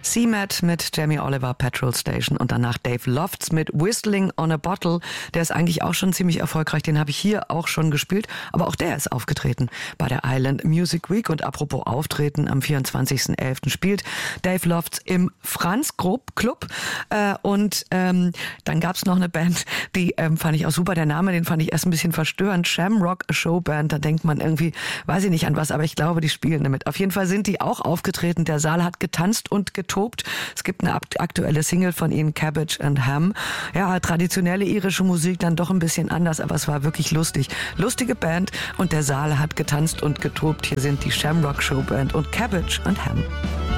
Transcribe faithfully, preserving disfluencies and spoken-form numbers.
C M A T mit Jamie Oliver, Petrol Station, und danach Dave Lofts mit Whistling on a Bottle. Der ist eigentlich auch schon ziemlich erfolgreich, den habe ich hier auch schon gespielt, aber auch der ist aufgetreten bei der Island Music Week. Und apropos Auftreten, am vierundzwanzigsten elften spielt Dave Lofts im Franz Grob Club, äh, und ähm, dann gab's noch eine Band, die ähm, fand ich auch super, der Name, den fand ich erst ein bisschen verstörend, Shamrock Showband, da denkt man irgendwie, weiß ich nicht an was, aber ich glaube, die spielen damit. Auf jeden Fall sind die auch aufgetreten, der Saal hat getanzt und getobt. Es gibt eine aktuelle Single von ihnen, Cabbage and Ham. Ja, traditionelle irische Musik, dann doch ein bisschen anders, aber es war wirklich lustig. Lustige Band und der Saal hat getanzt und getobt. Hier sind die Shamrock Showband und Cabbage and Ham.